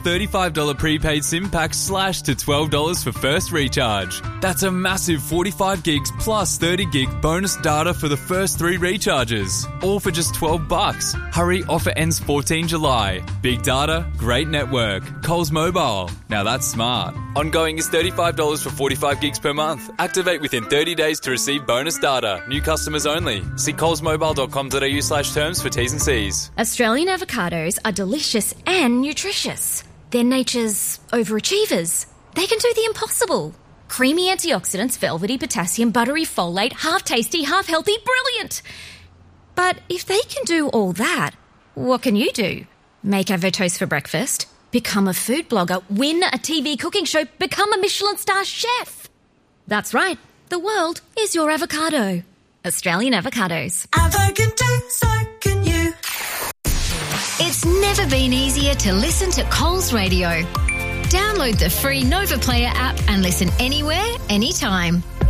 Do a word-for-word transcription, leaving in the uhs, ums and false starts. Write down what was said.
thirty-five dollars prepaid SIM pack slashed to twelve dollars for first recharge. That's a massive forty-five gigs plus thirty gig bonus data for the first three recharges. All for just twelve bucks. Hurry, offer ends fourteenth of July. Big data, great network. Coles Mobile. Now that's smart. Ongoing is thirty-five dollars for forty-five gigs per month. Activate within thirty days to receive bonus data. New customers only. See colesmobile.com.au slash terms for T's and C's. Australian avocados are delicious and nutritious. They're nature's overachievers. They can do the impossible. Creamy antioxidants, velvety potassium, buttery folate, half tasty, half healthy, brilliant. But if they can do all that, what can you do? Make avotoast for breakfast, become a food blogger, win a T V cooking show, become a Michelin star chef. That's right, the world is your avocado. Australian avocados. Avo can do, so can you. It's never been easier to listen to Coles Radio. Download the free Nova Player app and listen anywhere, anytime.